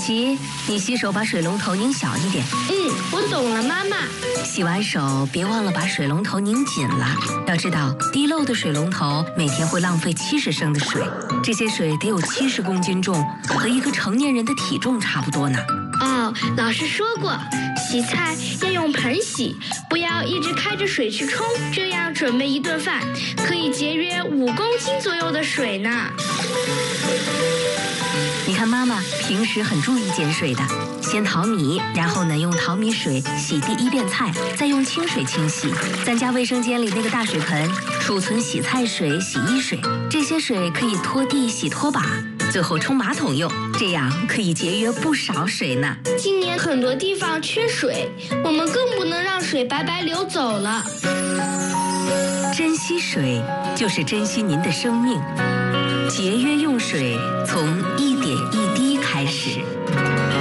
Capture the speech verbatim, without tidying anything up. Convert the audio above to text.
琪，你洗手把水龙头拧小一点。 嗯，我懂了，妈妈。 洗完手别忘了把水龙头拧紧了。要知道，滴漏的水龙头每天会浪费七十升的水，这些水得有七十公斤重，和一个成年人的体重差不多呢。 哦，老师说过，洗菜要用盆洗，不要一直开着水去冲，这样准备一顿饭可以节约五公斤左右的水呢。 你看妈妈平时很注意节水的，先淘米，然后呢用淘米水洗第一遍菜，再用清水清洗。咱家卫生间里那个大水盆储存洗菜水、洗衣水，这些水可以拖地、洗拖把，最后冲马桶用，这样可以节约不少水呢。 今年很多地方缺水，我们更不能让水白白流走了。 珍惜水，就是珍惜您的生命。节约用水，从